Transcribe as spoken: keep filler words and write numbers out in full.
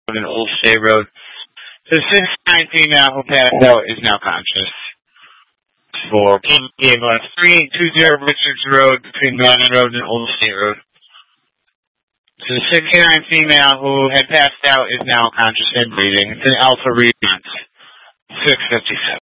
and Old State Road. The sixty-nine female who passed out is now conscious. For ambulance three eight two zero Richards Road between Madden Road and Old State Road. So the sixty-nine female who had passed out is now conscious and breathing. It's an alpha response. six fifty-seven.